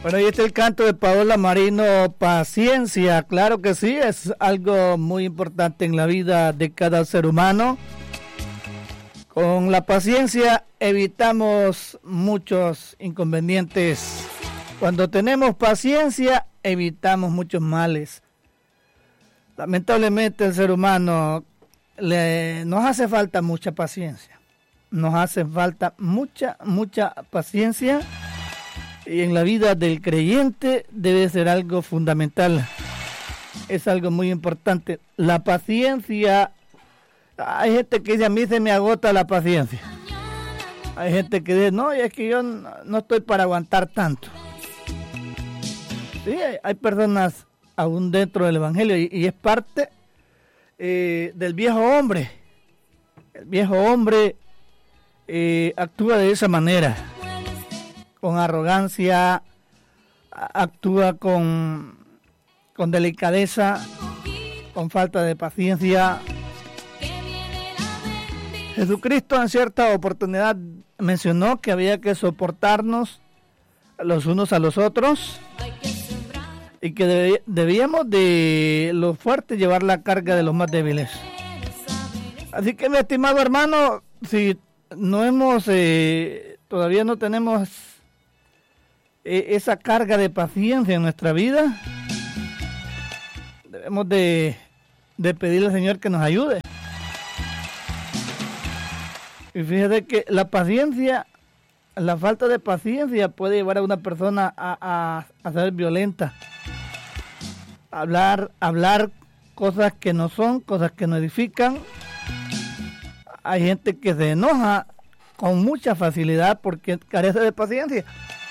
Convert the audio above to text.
Bueno, y este es el canto de Paola Marino, Paciencia. Claro que sí, es algo muy importante en la vida de cada ser humano. Con la paciencia evitamos muchos inconvenientes. Cuando tenemos paciencia, evitamos muchos males. Lamentablemente el ser humano nos hace falta mucha paciencia. Nos hace falta mucha paciencia. Y en la vida del creyente debe ser algo fundamental. Es algo muy importante. La paciencia. Hay gente que dice, a mí se me agota la paciencia. Hay gente que dice, no, es que yo no estoy para aguantar tanto. Sí, hay personas aún dentro del Evangelio y es parte del viejo hombre. El viejo hombre actúa de esa manera. Con arrogancia, actúa con delicadeza, con falta de paciencia. Jesucristo en cierta oportunidad mencionó que había que soportarnos los unos a los otros y que debíamos de los fuertes llevar la carga de los más débiles. Así que, mi estimado hermano, si no hemos, todavía no tenemos esa carga de paciencia en nuestra vida, debemos de pedirle al Señor que nos ayude. Y fíjate que la paciencia, la falta de paciencia puede llevar a una persona a ser violenta, hablar cosas que no son, cosas que no edifican. Hay gente que se enoja con mucha facilidad porque carece de paciencia.